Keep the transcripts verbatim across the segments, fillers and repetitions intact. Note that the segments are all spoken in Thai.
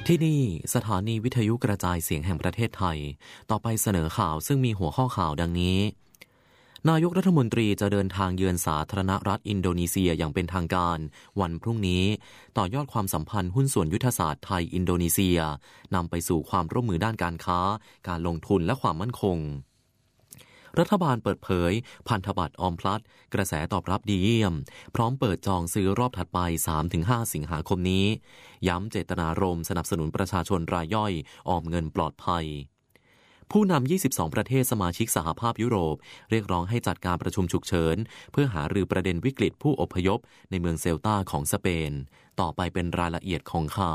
ที่นี่สถานีวิทยุกระจายเสียงแห่งประเทศไทยต่อไปเสนอข่าวซึ่งมีหัวข้อข่าวดังนี้นายกรัฐมนตรีจะเดินทางเยือนสาธารณรัฐอินโดนีเซียอย่างเป็นทางการวันพรุ่งนี้ต่อยอดความสัมพันธ์หุ้นส่วนยุทธศาสตร์ไทยอินโดนีเซียนำไปสู่ความร่วมมือด้านการค้าการลงทุนและความมั่นคงรัฐบาลเปิดเผยพันธบัตรออมพลัสกระแสตอบรับดีเยี่ยมพร้อมเปิดจองซื้อรอบถัดไป สามถึงห้า สิงหาคมนี้ย้ำเจตนารมณ์สนับสนุนประชาชนรายย่อยออมเงินปลอดภัยผู้นำยี่สิบสองประเทศสมาชิกสหภาพยุโรปเรียกร้องให้จัดการประชุมฉุกเฉินเพื่อหารือประเด็นวิกฤตผู้อพยพในเมืองเซลตาของสเปนต่อไปเป็นรายละเอียดของข่า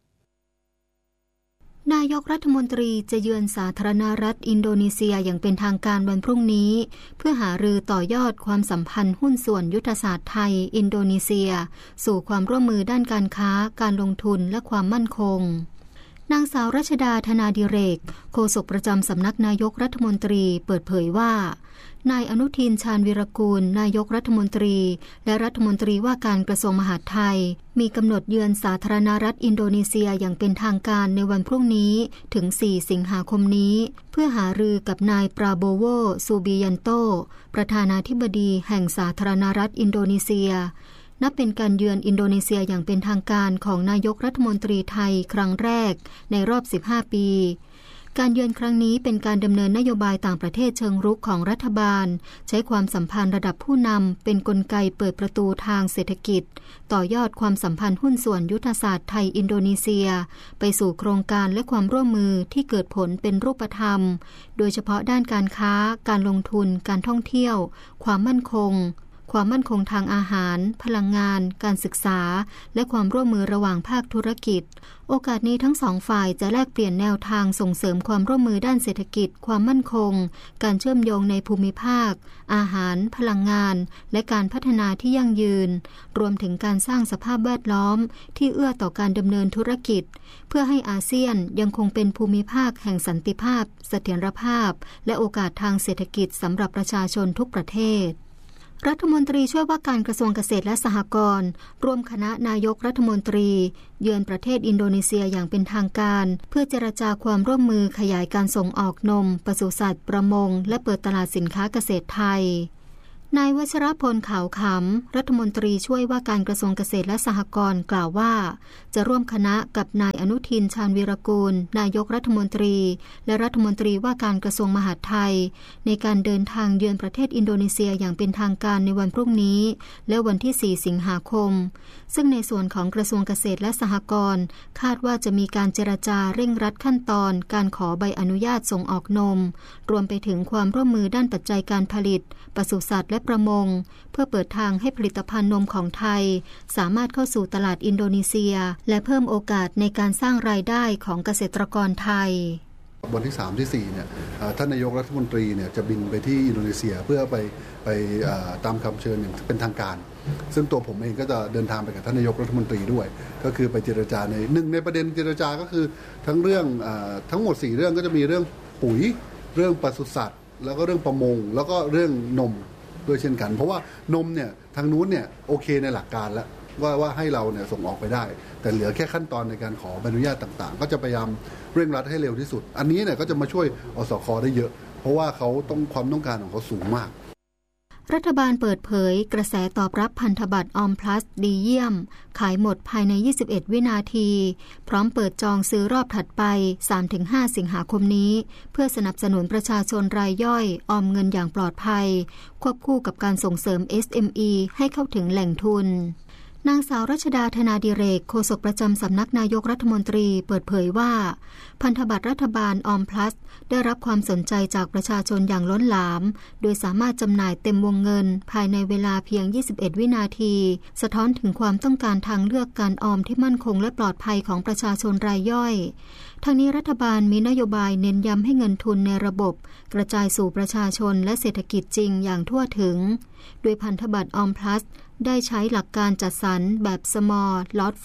วนายกรัฐมนตรีจะเยือนสาธารณรัฐอินโดนีเซียอย่างเป็นทางการวันพรุ่งนี้เพื่อหารือต่อยอดความสัมพันธ์หุ้นส่วนยุทธศาสตร์ไทยอินโดนีเซียสู่ความร่วมมือด้านการค้าการลงทุนและความมั่นคงนางสาวรัชดาธนาดิเรกโฆษกประจำสำนักนายกรัฐมนตรีเปิดเผยว่านายอนุทินชาญวีรกูลนายกรัฐมนตรีและรัฐมนตรีว่าการกระทรวงมหาดไทยมีกำหนดเยือนสาธารณรัฐอินโดนีเซียอย่างเป็นทางการในวันพรุ่งนี้ถึงสี่สิงหาคมนี้เพื่อหารือกับนายปราโบโวซูบิยันโตประธานาธิบดีแห่งสาธารณรัฐอินโดนีเซียนับเป็นการเยือนอินโดนีเซียอย่างเป็นทางการของนายกรัฐมนตรีไทยครั้งแรกในรอบสิบห้าปีการเยือนครั้งนี้เป็นการดำเนินนโยบายต่างประเทศเชิงรุกของรัฐบาลใช้ความสัมพันธ์ระดับผู้นำเป็นกลไกเปิดประตูทางเศรษฐกิจต่อยอดความสัมพันธ์หุ้นส่วนยุทธศาสตร์ไทยอินโดนีเซียไปสู่โครงการและความร่วมมือที่เกิดผลเป็นรูปธรรมโดยเฉพาะด้านการค้าการลงทุนการท่องเที่ยวความมั่นคงความมั่นคงทางอาหารพลังงานการศึกษาและความร่วมมือระหว่างภาคธุรกิจโอกาสนี้ทั้งสองฝ่ายจะแลกเปลี่ยนแนวทางส่งเสริมความร่วมมือด้านเศรษฐกิจความมั่นคงการเชื่อมโยงในภูมิภาคอาหารพลังงานและการพัฒนาที่ยั่งยืนรวมถึงการสร้างสภาพแวดล้อมที่เอื้อต่อการดำเนินธุรกิจเพื่อให้อาเซียนยังคงเป็นภูมิภาคแห่งสันติภาพเสถียรภาพและโอกาสทางเศรษฐกิจสำหรับประชาชนทุกประเทศรัฐมนตรีช่วยว่าการกระทรวงเกษตรและสหกรณ์ร่วมคณะนายกรัฐมนตรีเยือนประเทศอินโดนีเซียอย่างเป็นทางการเพื่อเจรจาความร่วมมือขยายการส่งออกนมปศุสัตว์ประมงและเปิดตลาดสินค้าเกษตรไทยนายวชรพลขาวขำรัฐมนตรีช่วยว่าการกระทรวงเกษตรและสหกรณ์กล่าวว่าจะร่วมคณะกับนายอนุทินชาญวีรกูลนายกรัฐมนตรีและรัฐมนตรีว่าการกระทรวงมหาดไทยในการเดินทางเยือนประเทศอินโดนีเซียอย่างเป็นทางการในวันพรุ่งนี้และวันที่สี่สิงหาคมซึ่งในส่วนของกระทรวงเกษตรและสหกรณ์คาดว่าจะมีการเจรจาเร่งรัดขั้นตอนการขอใบอนุญาตส่งออกนมรวมไปถึงความร่วมมือด้านปัจจัยการผลิตปศุสัตว์และประมงเพื่อเปิดทางให้ผลิตภัณฑ์นมของไทยสามารถเข้าสู่ตลาดอินโดนีเซียและเพิ่มโอกาสในการสร้างรายได้ของเกษตรกรไทยวันที่สามที่สี่เนี่ยท่านนายกรัฐมนตรีเนี่ยจะบินไปที่อินโดนีเซียเพื่อไปไปตามคำเชิญอย่างเป็นทางการซึ่งตัวผมเองก็จะเดินทางไปกับท่านนายกรัฐมนตรีด้วยก็คือไปเจรจาในหนึ่งในประเด็นเจรจาก็คือทั้งเรื่องทั้งหมดสี่เรื่องก็จะมีเรื่องปุ๋ยเรื่องปศุสัตว์แล้วก็เรื่องประมงแล้วก็เรื่องนมด้วยเช่นกันเพราะว่านมเนี่ยทางนู้นเนี่ยโอเคในหลักการแล้วว่าว่าให้เราเนี่ยส่งออกไปได้แต่เหลือแค่ขั้นตอนในการขอใบอนุญาตต่างๆก็จะพยายามเร่งรัดให้เร็วที่สุดอันนี้เนี่ยก็จะมาช่วยอสค.ได้เยอะเพราะว่าเขาต้องความต้องการของเขาสูงมากรัฐบาลเปิดเผยกระแสตอบรับพันธบัตรออมพลัสดีเยี่ยมขายหมดภายในยี่สิบเอ็ดวินาทีพร้อมเปิดจองซื้อรอบถัดไป สามถึงห้า สิงหาคมนี้เพื่อสนับสนุนประชาชนรายย่อยออมเงินอย่างปลอดภัยควบคู่กับการส่งเสริม เอส เอ็ม อี ให้เข้าถึงแหล่งทุนนางสาวรัชดาธนาดิเรกโฆษกประจำสำนักนายกรัฐมนตรีเปิดเผยว่าพันธบัตรรัฐบาลออมพลัสได้รับความสนใจจากประชาชนอย่างล้นหลามโดยสามารถจำหน่ายเต็มวงเงินภายในเวลาเพียงยี่สิบเอ็ดวินาทีสะท้อนถึงความต้องการทางเลือกการออมที่มั่นคงและปลอดภัยของประชาชนรายย่อยทางนี้รัฐบาลมีนโยบายเน้นย้ำให้เงินทุนในระบบกระจายสู่ประชาชนและเศรษฐกิจจริงอย่างทั่วถึงโดยพันธบัตรออมพลัสได้ใช้หลักการจัดสรรแบบ Small Lot First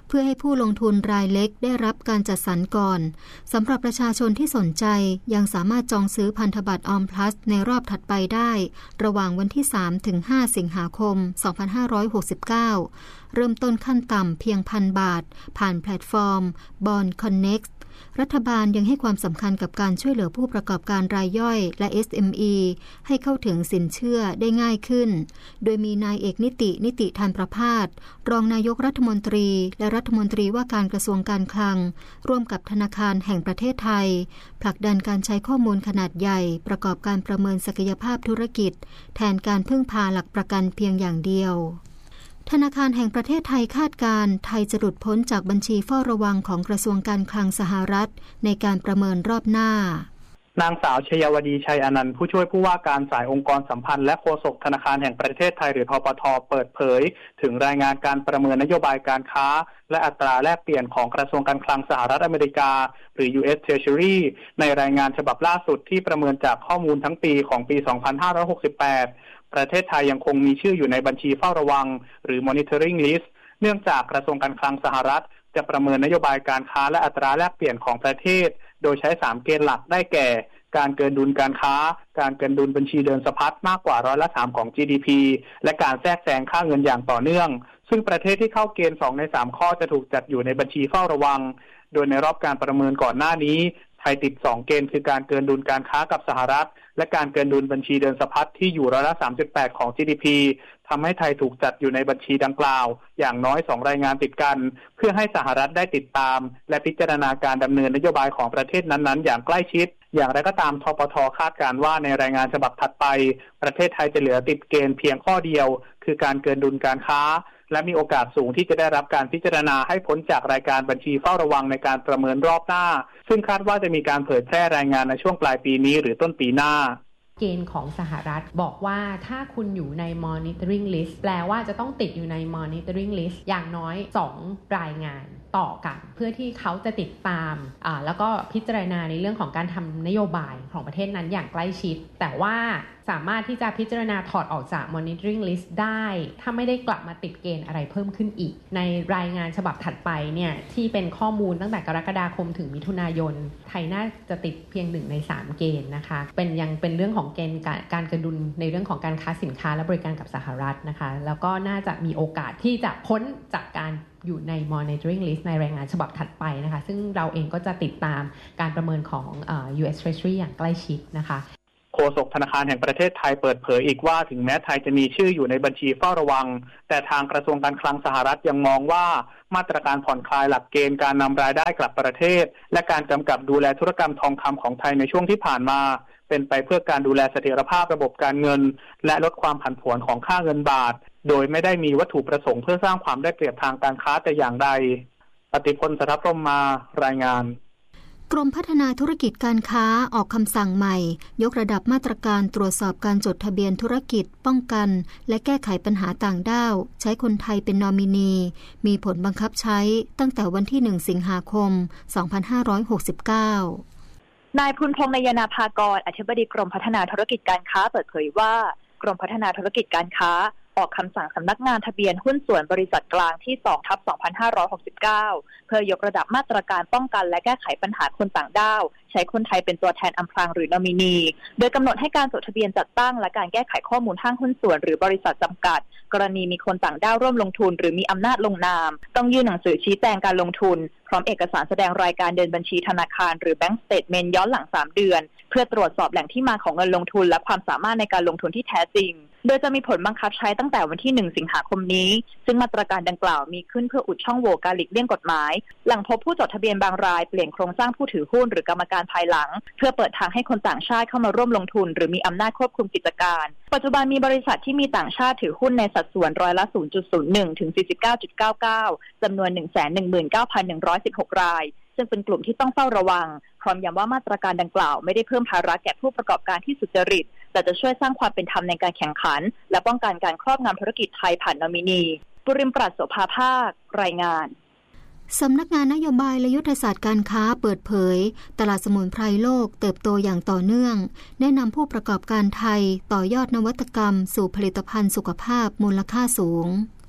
เพื่อให้ผู้ลงทุนรายเล็กได้รับการจัดสรรก่อนสำหรับประชาชนที่สนใจยังสามารถจองซื้อพันธบัตรออมพลัสในรอบถัดไปได้ระหว่างวันที่ สามถึงห้า สิงหาคม สองพันห้าร้อยหกสิบเก้า เริ่มต้นขั้นต่ำเพียง หนึ่งพัน บาทผ่านแพลตฟอร์ม Bond Connectรัฐบาลยังให้ความสำคัญกับการช่วยเหลือผู้ประกอบการรายย่อยและ เอส เอ็ม อี ให้เข้าถึงสินเชื่อได้ง่ายขึ้นโดยมีนายเอกนิตินิติธานประภาสรองนายกรัฐมนตรีและรัฐมนตรีว่าการกระทรวงการคลังร่วมกับธนาคารแห่งประเทศไทยผลักดันการใช้ข้อมูลขนาดใหญ่ประกอบการประเมินศักยภาพธุรกิจแทนการพึ่งพาหลักประกันเพียงอย่างเดียวธนาคารแห่งประเทศไทยคาดการณ์ไทยจะหลุดพ้นจากบัญชีเฝ้าระวังของกระทรวงการคลังสหรัฐในการประเมินรอบหน้านางสาวชยวดีชัยอนันต์ผู้ช่วยผู้ว่าการสายองค์กรสัมพันธ์และโฆษกธนาคารแห่งประเทศไทยหรือธปท.เปิดเผยถึงรายงานการประเมินนโยบายการค้าและอัตราแลกเปลี่ยนของกระทรวงการคลังสหรัฐอเมริกาหรือ ยู เอส Treasury ในรายงานฉบับล่าสุดที่ประเมินจากข้อมูลทั้งปีของปี สองพันห้าร้อยหกสิบแปดประเทศไทยยังคงมีชื่ออยู่ในบัญชีเฝ้าระวังหรือ Monitoring List เนื่องจากกระทรวงการคลังสหรัฐจะประเมินนโยบายการค้าและอัตราแลกเปลี่ยนของประเทศโดยใช้สามเกณฑ์หลักได้แก่การเกินดุลการค้าการเกินดุลบัญชีเดินสะพัดมากกว่าร้อยละสามของ จี ดี พี และการแทรกแซงค่าเงินอย่างต่อเนื่องซึ่งประเทศที่เข้าเกณฑ์สองในสามข้อจะถูกจัดอยู่ในบัญชีเฝ้าระวังโดยในรอบการประเมินก่อนหน้านี้ไทยติดสองเกณฑ์คือการเกินดุลการค้ากับสหรัฐและการเกินดุลบัญชีเดินสะพัดที่อยู่ร้อยละ สามจุดแปด ของ จี ดี พี ทำให้ไทยถูกจัดอยู่ในบัญชีดังกล่าวอย่างน้อยสองรายงานติดกันเพื่อให้สหรัฐได้ติดตามและพิจารณาการดำเนินนโยบายของประเทศนั้นๆอย่างใกล้ชิดอย่างไรก็ตามธปท.คาดการณ์ว่าในรายงานฉบับถัดไปประเทศไทยจะเหลือติดเกณฑ์เพียงข้อเดียวคือการเกินดุลการค้าและมีโอกาสสูงที่จะได้รับการพิจารณาให้พ้นจากรายการบัญชีเฝ้าระวังในการประเมินรอบหน้าซึ่งคาดว่าจะมีการเผยแพร่รายงานในช่วงปลายปีนี้หรือต้นปีหน้าเกณฑ์ของสหรัฐบอกว่าถ้าคุณอยู่ใน monitoring list แปลว่าจะต้องติดอยู่ใน monitoring list อย่างน้อยสองรายงานต่อกันเพื่อที่เขาจะติดตามอ่าแล้วก็พิจารณาในเรื่องของการทำนโยบายของประเทศนั้นอย่างใกล้ชิดแต่ว่าสามารถที่จะพิจารณาถอดออกจาก monitoring list ได้ถ้าไม่ได้กลับมาติดเกณฑ์อะไรเพิ่มขึ้นอีกในรายงานฉบับถัดไปเนี่ยที่เป็นข้อมูลตั้งแต่กรกฎาคมถึงมิถุนายนไทยน่าจะติดเพียงหนึ่งในสามเกณฑ์นะคะเป็นยังเป็นเรื่องของเกณฑ์การการเกินดุลในเรื่องของการค้าสินค้าและบริการกับสหรัฐนะคะแล้วก็น่าจะมีโอกาสที่จะพ้นจากการอยู่ใน monitoring list ในรายงานฉบับถัดไปนะคะซึ่งเราเองก็จะติดตามการประเมินของเอ่อ ยู เอส Treasury อย่างใกล้ชิดนะคะโฆษกธนาคารแห่งประเทศไทยเปิดเผยอีกว่าถึงแม้ไทยจะมีชื่ออยู่ในบัญชีเฝ้าระวังแต่ทางกระทรวงการคลังสหรัฐยังมองว่ามาตรการผ่อนคลายหลักเกณฑ์การนำรายได้กลับประเทศและการกำกับดูแลธุรกรรมทองคำของไทยในช่วงที่ผ่านมาเป็นไปเพื่อการดูแลเสถียรภาพระบบการเงินและลดความผันผวนของค่าเงินบาทโดยไม่ได้มีวัตถุประสงค์เพื่อสร้างความได้เปรียบทางการค้าแต่อย่างใดปฏิพล สทัพพรหมมารายงานกรมพัฒนาธุรกิจการค้าออกคำสั่งใหม่ยกระดับมาตรการตรวจสอบการจดทะเบียนธุรกิจป้องกันและแก้ไขปัญหาต่างด้าวใช้คนไทยเป็นนอมินีมีผลบังคับใช้ตั้งแต่วันที่หนึ่งสิงหาคมสองพันห้าร้อยหกสิบเก้านายพุนพงษ์นายนาภากรอธิบดีกรมพัฒนาธุรกิจการค้าเปิดเผยว่ากรมพัฒนาธุรกิจการค้าออกคำสั่งสำนักงานทะเบียนหุ้นส่วนบริษัทกลางที่ สองทับสองพันห้าร้อยหกสิบเก้า เพื่อยกระดับมาตรการป้องกันและแก้ไขปัญหาคนต่างด้าวใช้คนไทยเป็นตัวแทนอำพรางหรือนอมินีโดยกำหนดให้การจดทะเบียนจัดตั้งและการแก้ไขข้อมูลห้างหุ้นส่วนหรือบริษัทจำกัดกรณีมีคนต่างด้าวร่วมลงทุนหรือมีอำนาจลงนามต้องยื่นหนังสือชี้แจงการลงทุนพร้อมเอกสารแสดงรายการเดินบัญชีธนาคารหรือ Bank Statement ย้อนหลังสามเดือนเพื่อตรวจสอบแหล่งที่มาของเงินลงทุนและความสามารถในการลงทุนที่แท้จริงโดยจะมีผลบังคับใช้ตั้งแต่วันที่หนึ่งสิงหาคมนี้ซึ่งมาตรการดังกล่าวมีขึ้นเพื่ออุดช่องโหว่การหลีกเลี่ยงกฎหมายหลังพบผู้จดทะเบียนบางรายเปลี่ยนโครงสร้างผู้ถือหุ้นหรือกรรมการภายหลังเพื่อเปิดทางให้คนต่างชาติเข้ามาร่วมลงทุนหรือมีอำนาจควบคุมกิจการปัจจุบันมีบริษัทที่มีต่างชาติถือหุ้นในสัดส่วนร้อยละ ศูนย์จุดศูนย์หนึ่ง ถึง สี่สิบเก้าจุดเก้าเก้า จำนวน หนึ่งแสนหนึ่งหมื่นเก้าพันหนึ่งร้อยสิบหก รายซึ่งเป็นกลุ่มที่ต้องเฝ้าระวังพร้อมย้ำว่ามาตรการดังกล่าวไม่ได้เพิ่มภาระแก่ผู้ประกอบการที่สุจริตแต่จะช่วยสร้างความเป็นธรรมในการแข่งขันและป้องกันการครอบงำธุรกิจไทยผ่านนอมินีปุริมปรัชโสภาภาครายงานสำนักงานนโยบายและยุทธศาสตร์การค้าเปิดเผยตลาดสมุนไพรโลกเติบโตอย่างต่อเนื่องแนะนำผู้ประกอบการไทยต่อยอดนวัตกรรมสู่ผลิตภัณฑ์สุขภาพมูลค่าสูง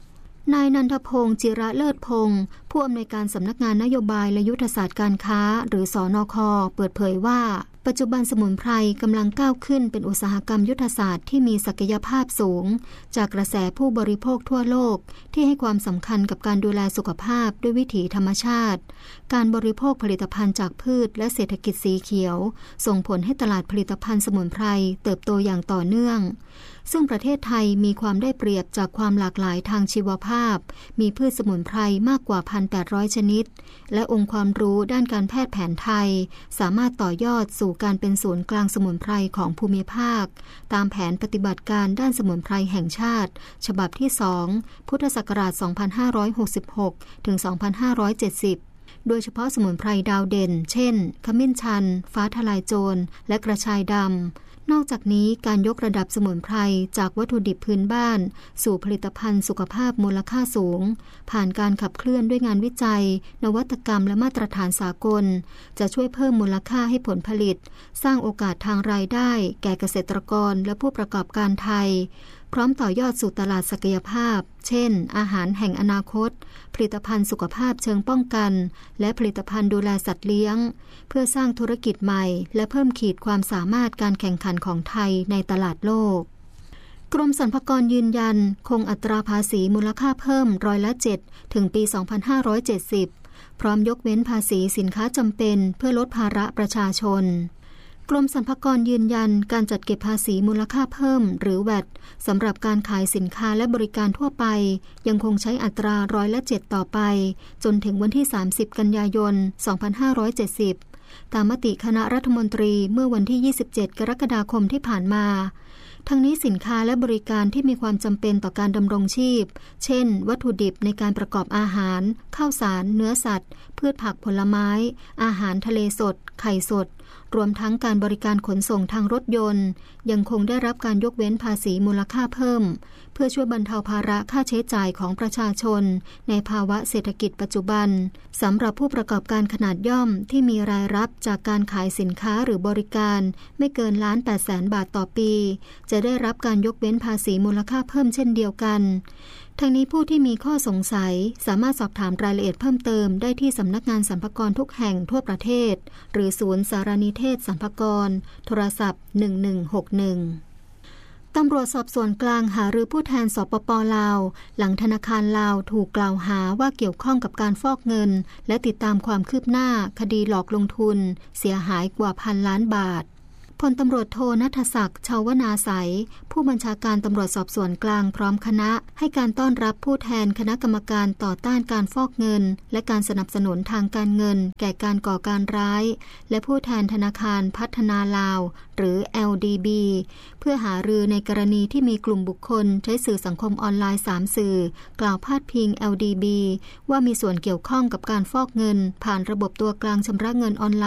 นายนันทพงศ์จิระเลิศพงศ์ผู้อำนวยการสำนักงานนโยบายและยุทธศาสตร์การค้าหรือสนค.เปิดเผยว่าปัจจุบันสมุนไพรกำลังก้าวขึ้นเป็นอุตสาหกรรมยุทธศาสตร์ที่มีศักยภาพสูงจากกระแสผู้บริโภคทั่วโลกที่ให้ความสำคัญกับการดูแลสุขภาพด้วยวิถีธรรมชาติการบริโภคผลิตภัณฑ์จากพืชและเศรษฐกิจสีเขียวส่งผลให้ตลาดผลิตภัณฑ์สมุนไพรเติบโตอย่างต่อเนื่องซึ่งประเทศไทยมีความได้เปรียบจากความหลากหลายทางชีวภาพมีพืชสมุนไพรมากกว่า หนึ่งพันแปดร้อย ชนิดและองค์ความรู้ด้านการแพทย์แผนไทยสามารถต่อยอดสู่การเป็นศูนย์กลางสมุนไพรของภูมิภาคตามแผนปฏิบัติการด้านสมุนไพรแห่งชาติฉบับที่สองพุทธศักราชสองพันห้าร้อยหกสิบหกถึงสองพันห้าร้อยเจ็ดสิบโดยเฉพาะสมุนไพรดาวเด่นเช่นขมิ้นชันฟ้าทลายโจรและกระชายดำนอกจากนี้การยกระดับสมุนไพรจากวัตถุดิบพื้นบ้านสู่ผลิตภัณฑ์สุขภาพมูลค่าสูงผ่านการขับเคลื่อนด้วยงานวิจัยนวัตกรรมและมาตรฐานสากลจะช่วยเพิ่มมูลค่าให้ผลผลิตสร้างโอกาสทางรายได้แก่เกษตรกรและผู้ประกอบการไทยพร้อมต่อยอดสู่ตลาดศักยภาพเช่นอาหารแห่งอนาคตผลิตภัณฑ์สุขภาพเชิงป้องกันและผลิตภัณฑ์ดูแลสัตว์เลี้ยงเพื่อสร้างธุรกิจใหม่และเพิ่มขีดความสามารถการแข่งขันของไทยในตลาดโลกกรมสรรพากรยืนยันคงอัตราภาษีมูลค่าเพิ่มร้อยละเจ็ดถึงปีสองพันห้าร้อยเจ็ดสิบพร้อมยกเว้นภาษีสินค้าจำเป็นเพื่อลดภาระประชาชนกรมสรรพากรยืนยันการจัดเก็บภาษีมูลค่าเพิ่มหรือ แวต สำหรับการขายสินค้าและบริการทั่วไปยังคงใช้อัตราร้อยละเจ็ดต่อไปจนถึงวันที่สามสิบกันยายนสองพันห้าร้อยเจ็ดสิบตามมติคณะรัฐมนตรีเมื่อวันที่ยี่สิบเจ็ดกรกฎาคมที่ผ่านมาทั้งนี้สินค้าและบริการที่มีความจำเป็นต่อการดำรงชีพเช่นวัตถุดิบในการประกอบอาหารข้าวสารเนื้อสัตว์พืชผักผลไม้อาหารทะเลสดไข่สดรวมทั้งการบริการขนส่งทางรถยนต์ยังคงได้รับการยกเว้นภาษีมูลค่าเพิ่มเพื่อช่วยบรรเทาภาระค่าใช้จ่ายของประชาชนในภาวะเศรษฐกิจปัจจุบันสำหรับผู้ประกอบการขนาดย่อมที่มีรายรับจากการขายสินค้าหรือบริการไม่เกินล้านแปดแสนบาทต่อปีจะได้รับการยกเว้นภาษีมูลค่าเพิ่มเช่นเดียวกันทั้งนี้ผู้ที่มีข้อสงสัยสามารถสอบถามรายละเอียดเพิ่มเติมได้ที่สำนักงานสรรพากรทุกแห่งทั่วประเทศหรือศูนย์สารนิเทศสรรพากรโทรศัพท์หนึ่งหนึ่งหกหนึ่งตำรวจสอบสวนกลางหารือผู้แทนสปป.ลาวหลังธนาคารลาวถูกกล่าวหาว่าเกี่ยวข้องกับการฟอกเงินและติดตามความคืบหน้าคดีหลอกลงทุนเสียหายกว่าพันล้านบาทพลตำรวจโทณัฐศักดิ์ชาวนาใสผู้บัญชาการตำรวจสอบสวนกลางพร้อมคณะให้การต้อนรับผู้แทนคณะกรรมการต่อต้านการฟอกเงินและการสนับสนุนทางการเงินแก่การก่อการร้ายและผู้แทนธนาคารพัฒนาลาวหรือ แอล ดี บี เพื่อหารือในกรณีที่มีกลุ่มบุคคลใช้สื่อสังคมออนไลน์สามสื่อกล่าวพาดพิง แอล ดี บี ว่ามีส่วนเกี่ยวข้องกับการฟอกเงินผ่านระบบตัวกลางชำระเงินออนไลน์